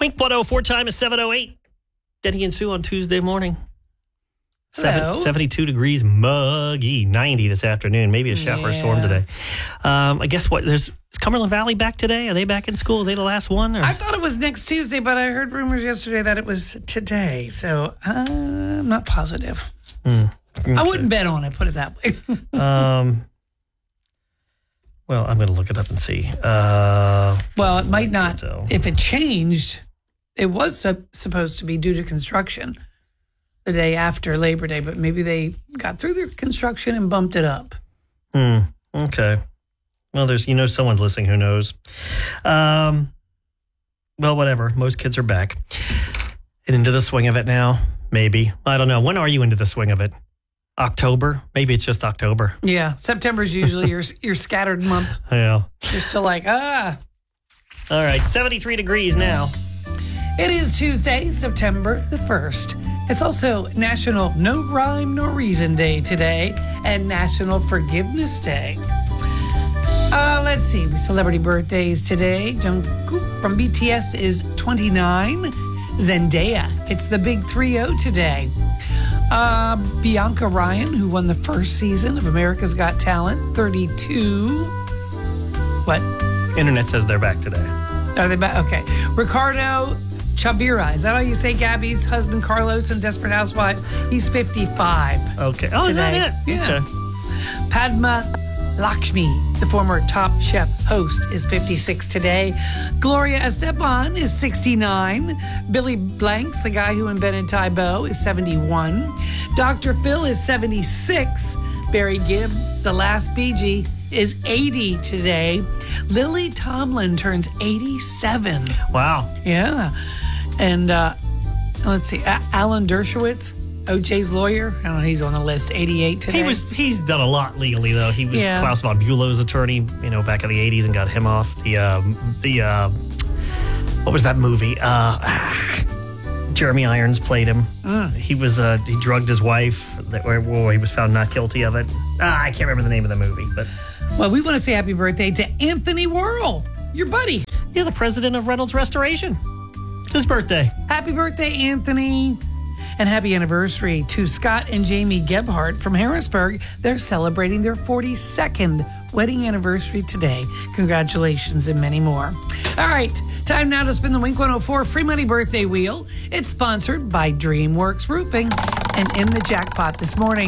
Wink 104 time is 7:08. Denny and Sue on Tuesday morning. Hello. 72 degrees, muggy, 90 this afternoon. Maybe a shower or storm today. I guess what? Is Cumberland Valley back today? Are they back in school? Are they the last one? Or? I thought it was next Tuesday, but I heard rumors yesterday that it was today. So I'm not positive. Okay. I wouldn't bet on it, put it that way. Well, I'm going to look it up and see. Well, it might not. So. If it changed, it was supposed to be due to construction the day after Labor Day, but maybe they got through their construction and bumped it up. Okay. Well, there's, someone's listening who knows. Well, whatever. Most kids are back and into the swing of it now. Maybe. I don't know. When are you into the swing of it? October? Maybe it's just October. Yeah. September's usually your scattered month. Yeah. You're still like, All right. 73 degrees now. It is Tuesday, September the 1st. It's also National No Rhyme Nor Reason Day today and National Forgiveness Day. Let's see. Celebrity birthdays today. Jungkook from BTS is 29. Zendaya, it's the big 3-0 today. Bianca Ryan, who won the first season of America's Got Talent, 32. What? Internet says they're back today. Are they back? Okay. Ricardo Chavira, is that how you say Gabby's husband Carlos in Desperate Housewives? He's 55. Okay. Oh, is that it? Yeah. Okay. Padma Lakshmi, the former Top Chef host, is 56 today. Gloria Estefan is 69. Billy Blanks, the guy who invented Tybo, is 71. Dr. Phil is 76. Barry Gibb, the last Bee Gee, is 80 today. Lily Tomlin turns 87. Wow. Yeah. And let's see, Alan Dershowitz, OJ's lawyer. I don't know, he's on the list, 88 today. He's done a lot legally, though. He was Klaus von Bülow's attorney, back in the 80s and got him off. What was that movie? Jeremy Irons played him. He drugged his wife, or he was found not guilty of it. I can't remember the name of the movie, but. Well, we want to say happy birthday to Anthony Worrell, your buddy. Yeah, the president of Reynolds Restoration. It's his birthday. Happy birthday, Anthony. And happy anniversary to Scott and Jamie Gebhardt from Harrisburg. They're celebrating their 42nd wedding anniversary today. Congratulations and many more. All right, time now to spin the Wink 104 Free Money Birthday Wheel. It's sponsored by DreamWorks Roofing. And in the jackpot this morning,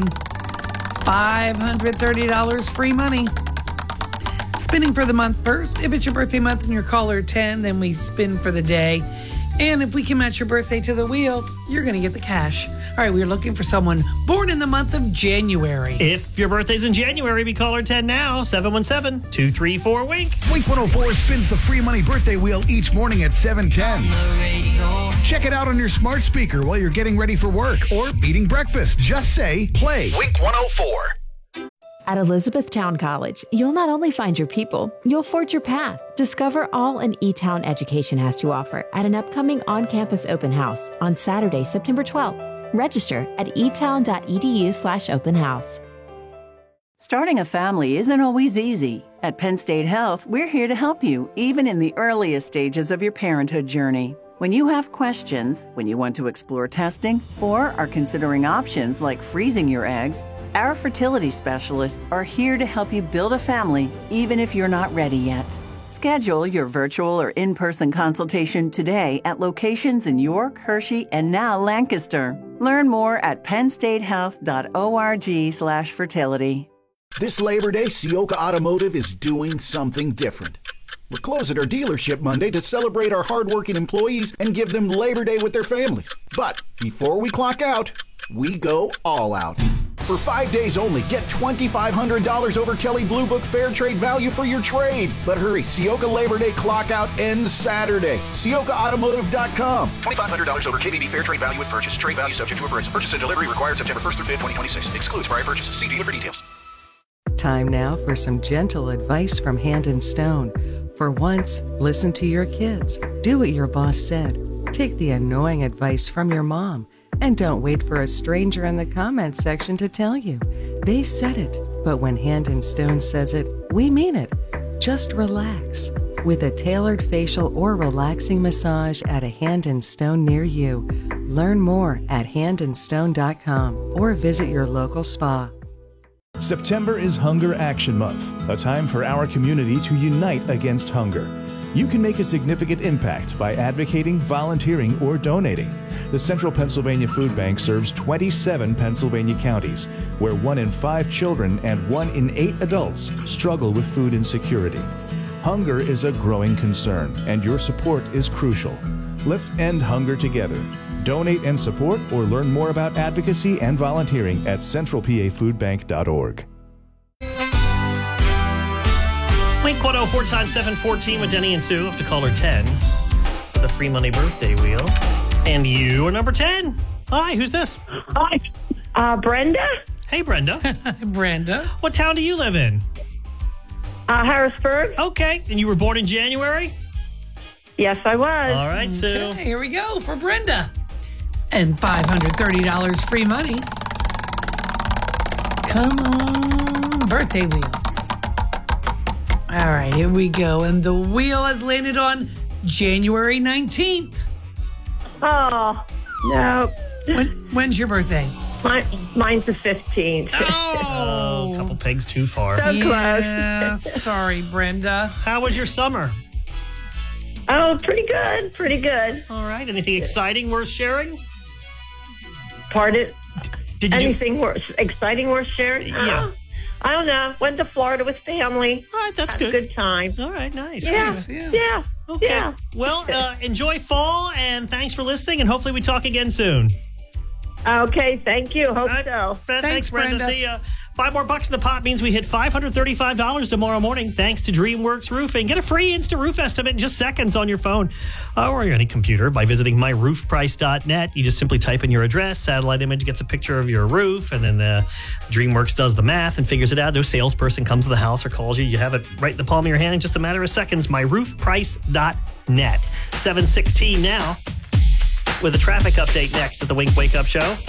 $530 free money. Spinning for the month first. If it's your birthday month and you're caller 10, then we spin for the day. And if we can match your birthday to the wheel, you're going to get the cash. All right, we're looking for someone born in the month of January. If your birthday's in January, be caller 10 now, 717-234-WINK. Wink 104 spins the free money birthday wheel each morning at 7:10. Check it out on your smart speaker while you're getting ready for work or eating breakfast. Just say, play Wink 104. At Elizabethtown College, you'll not only find your people, you'll forge your path. Discover all an E-Town education has to offer at an upcoming on-campus open house on Saturday, September 12th. Register at etown.edu/open house. Starting a family isn't always easy. At Penn State Health, we're here to help you, even in the earliest stages of your parenthood journey. When you have questions, when you want to explore testing, or are considering options like freezing your eggs, our fertility specialists are here to help you build a family, even if you're not ready yet. Schedule your virtual or in-person consultation today at locations in York, Hershey, and now Lancaster. Learn more at pennstatehealth.org/fertility. This Labor Day, Ciocca Automotive is doing something different. We're closing our dealership Monday to celebrate our hardworking employees and give them Labor Day with their families. But before we clock out, we go all out. For 5 days only, get $2,500 over Kelley Blue Book Fair Trade value for your trade. But hurry, Ciocca Labor Day clock out ends Saturday. CioccaAutomotive.com. $2,500 over KBB Fair Trade value with purchase. Trade value subject to appraisal. Purchase and delivery required September 1st through 5th, 2026. Excludes prior purchases. See dealer for details. Time now for some gentle advice from Hand and Stone. For once, listen to your kids. Do what your boss said. Take the annoying advice from your mom. And don't wait for a stranger in the comments section to tell you. They said it, but when Hand and Stone says it, we mean it. Just relax. with a tailored facial or relaxing massage at a Hand and Stone near you. Learn more at handandstone.com or visit your local spa. September is Hunger Action Month, a time for our community to unite against hunger. You can make a significant impact by advocating, volunteering, or donating. The Central Pennsylvania Food Bank serves 27 Pennsylvania counties, where 1 in 5 children and 1 in 8 adults struggle with food insecurity. Hunger is a growing concern, and your support is crucial. Let's end hunger together. Donate and support or learn more about advocacy and volunteering at centralpafoodbank.org. Wink 104 times 714 with Denny and Sue up to caller 10 for the free money birthday wheel. And you are number 10. Hi, who's this? Hi, Brenda. Hey, Brenda. Brenda. What town do you live in? Harrisburg. Okay. And you were born in January? Yes, I was. All right, Sue. Okay, here we go for Brenda. And $530 free money. Come on, birthday wheel. All right, here we go. And the wheel has landed on January 19th. Oh, no. When's your birthday? Mine's the 15th. Oh, a couple pegs too far. So Yeah, close. sorry, Brenda. How was your summer? Oh, pretty good. Pretty good. All right. Anything exciting worth sharing? Pardon? Did you Anything exciting worth sharing? Yeah. I don't know. Went to Florida with family. All right, that's Had good. a good time. All right, nice. Yeah. Nice, yeah. Yeah. Okay. Yeah. Well, enjoy fall, and thanks for listening, and hopefully we talk again soon. Okay. Thank you. Hope All right. so. Thanks, Brenda. Brenda. See ya. 5 more bucks in the pot means we hit $535 tomorrow morning thanks to DreamWorks Roofing. Get a free instant roof estimate in just seconds on your phone or any computer by visiting myroofprice.net. You just simply type in your address, satellite image gets a picture of your roof, and then DreamWorks does the math and figures it out. No salesperson comes to the house or calls you. You have it right in the palm of your hand in just a matter of seconds. myroofprice.net. 7:16 now with a traffic update next at the Wink Wake Up Show.